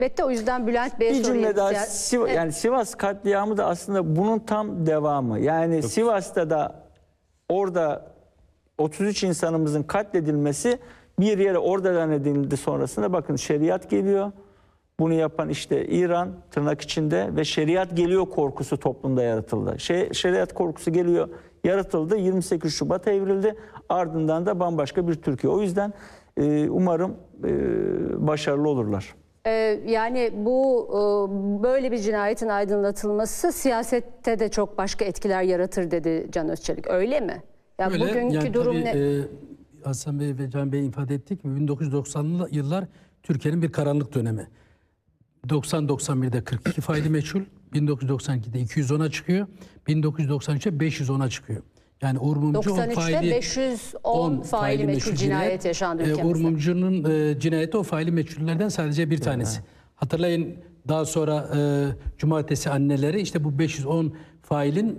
Elbette, o yüzden Bülent Bey'e Bir sorayım. cümle daha, yani Sivas katliamı da aslında bunun tam devamı. Yani Sivas'ta da orada 33 insanımızın katledilmesi bir yere oradan edildi, sonrasında bakın şeriat geliyor. Bunu yapan işte İran tırnak içinde ve şeriat geliyor korkusu toplumda yaratıldı. Şeriat korkusu geliyor, yaratıldı. 28 Şubat evrildi. Ardından da bambaşka bir Türkiye. O yüzden umarım başarılı olurlar. Yani bu böyle bir cinayetin aydınlatılması siyasette de çok başka etkiler yaratır dedi Can Özçelik. Öyle mi? Yani öyle, bugünkü yani durum tabii, ne? Hasan Bey ve Can Bey ifade ettik mi? 1990'lı yıllar Türkiye'nin bir karanlık dönemi. 90-91'de 42 faili meçhul, 1992'de 210'a çıkıyor, 1993'te 510'a çıkıyor. Yani Uğur Mumcu 93'te 510 faili meçhul cinayet yaşandı ülkemizde. Uğur Mumcu'nun cinayeti o faili meçhullerden sadece bir tanesi. Hatırlayın, daha sonra Cumartesi anneleri işte bu 510 failin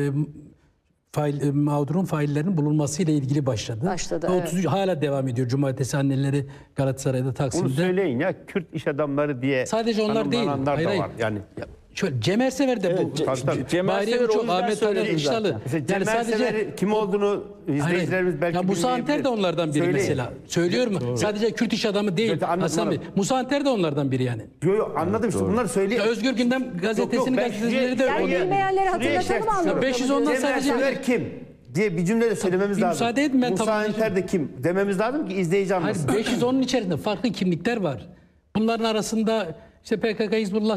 mağdurun faillerinin bulunmasıyla ilgili başladı. Başladı, 33 hala devam ediyor Cumartesi anneleri Galatasaray'da, Taksim'de. Bunu söyleyin ya, Kürt iş adamları diye. Sadece onlar değil. Hayır, da var. Yani şöyle Cemer Sever de bu. Cemer Sever çok, Ahmet Ali İştalı. yani sadece kim olduğunu izleyicilerimiz belki ya Musa Anter de onlardan biri mesela. Söylüyorum. Doğru. Sadece Kürt iş adamı değil. Hasan Bey. Musa Anter de onlardan biri yani. Yok, anladım işte, bunları söyleyeyim. Özgür Gündem gazetesinin gazetecileri de yani bilmeyenleri hatırlatalım, anladım. 510'dan sadece. Cemer kim diye bir cümle de söylememiz lazım. Müsaade edin, ben Musa Anter de kim dememiz lazım ki izleyici anlasın. 510'un içerisinde farklı kimlikler var. Bunların arasında işte PKK, Hizbullah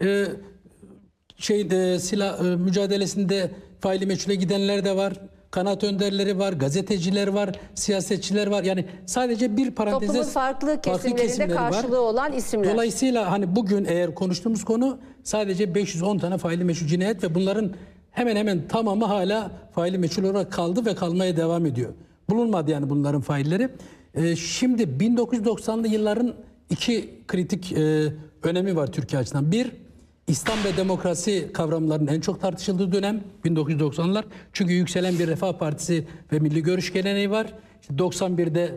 silah mücadelesinde faili meçhule gidenler de var. Kanaat önderleri var, gazeteciler var, siyasetçiler var. Yani sadece bir paranteze toplumun farklı kesimlerinde karşılığı olan isimler. Dolayısıyla hani bugün eğer konuştuğumuz konu sadece 510 tane faili meçhul cinayet ve bunların hemen hemen tamamı hala faili meçhul olarak kaldı ve kalmaya devam ediyor. Bulunmadı yani bunların failleri. Şimdi 1990'lı yılların iki kritik önemi var Türkiye açısından. Bir, İslam ve demokrasi kavramlarının en çok tartışıldığı dönem 1990'lar. Çünkü yükselen bir Refah Partisi ve Milli Görüş geleneği var. İşte 91'de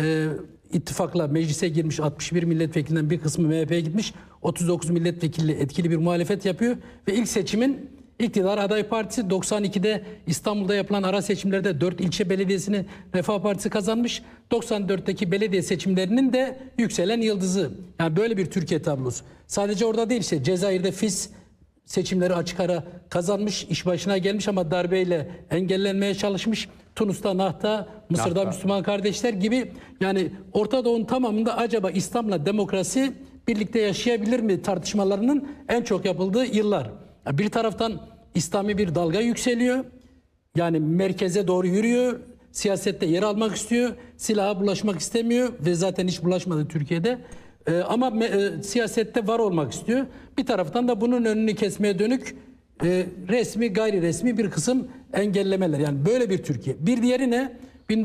ittifakla meclise girmiş 61 milletvekilinden bir kısmı MHP'ye gitmiş. 39 milletvekili etkili bir muhalefet yapıyor. Ve ilk seçimin iktidar aday partisi, 92'de İstanbul'da yapılan ara seçimlerde 4 ilçe belediyesini Refah Partisi kazanmış. 94'teki belediye seçimlerinin de yükselen yıldızı. Yani böyle bir Türkiye tablosu. Sadece orada değil, işte Cezayir'de FİS seçimleri açık ara kazanmış, iş başına gelmiş ama darbeyle engellenmeye çalışmış. Tunus'ta Nahta, Mısır'da Müslüman kardeşler gibi, yani Orta Doğu'nun tamamında acaba İslam'la demokrasi birlikte yaşayabilir mi tartışmalarının en çok yapıldığı yıllar. Bir taraftan İslami bir dalga yükseliyor. Yani merkeze doğru yürüyor. Siyasette yer almak istiyor. Silaha bulaşmak istemiyor ve zaten hiç bulaşmadı Türkiye'de. Ama siyasette var olmak istiyor. Bir taraftan da bunun önünü kesmeye dönük resmi, gayri resmi bir kısım engellemeler. Yani böyle bir Türkiye. Bir diğeri ne?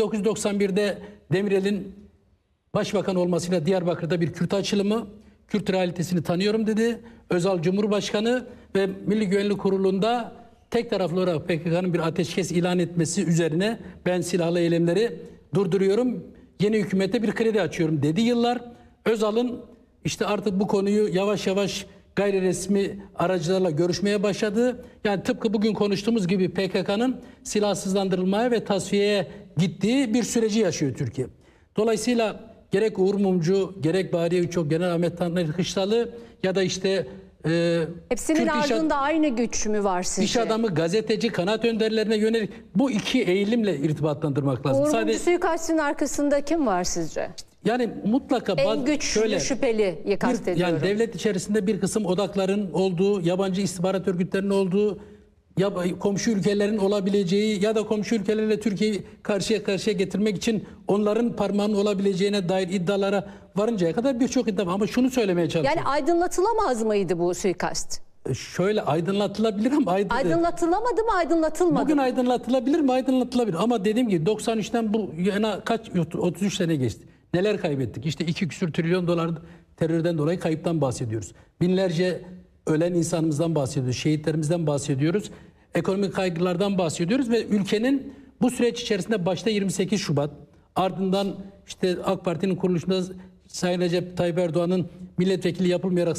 1991'de Demirel'in başbakan olmasıyla Diyarbakır'da bir Kürt açılımı. Kürt realitesini tanıyorum dedi. Özal Cumhurbaşkanı ve Milli Güvenlik Kurulu'nda tek taraflı olarak PKK'nın bir ateşkes ilan etmesi üzerine ben silahlı eylemleri durduruyorum, yeni hükümete bir kredi açıyorum dedi yıllar. Özal'ın işte artık bu konuyu yavaş yavaş gayri resmi aracılarla görüşmeye başladı. Yani tıpkı bugün konuştuğumuz gibi PKK'nın silahsızlandırılmaya ve tasfiyeye gittiği bir süreci yaşıyor Türkiye. Dolayısıyla gerek Uğur Mumcu, gerek Bahriye Üçok, Genel Ahmet Tanrı Kışlalı ya da işte hepsinin ardında aynı güç mü var sizce? İş adamı, gazeteci, kanaat önderlerine yönelik bu iki eğilimle irtibatlandırmak lazım. Uğur Mumcu suikastinin arkasında kim var sizce? Yani mutlaka en güçlü şüpheliyi kastediyorum. Yani devlet içerisinde bir kısım odakların olduğu, yabancı istihbarat örgütlerinin olduğu, ya komşu ülkelerin olabileceği ya da komşu ülkelerle Türkiye'yi karşıya karşıya getirmek için onların parmağının olabileceğine dair iddialara varıncaya kadar birçok iddia var. Ama şunu söylemeye çalışıyorum. Yani aydınlatılamaz mıydı bu suikast? Şöyle aydınlatılabilir ama aydınlatılamadı mı, aydınlatılmadı bugün mı? aydınlatılabilir mi? Aydınlatılabilir. Ama dediğim gibi 93'ten bu yana 33 sene geçti. Neler kaybettik? İşte 2 küsur trilyon dolar terörden dolayı kayıptan bahsediyoruz. Binlerce ölen insanımızdan bahsediyoruz. Şehitlerimizden bahsediyoruz. Ekonomik kaygılardan bahsediyoruz ve ülkenin bu süreç içerisinde başta 28 Şubat, ardından işte AK Parti'nin kuruluşunda Sayın Recep Tayyip Erdoğan'ın milletvekili yapılmayarak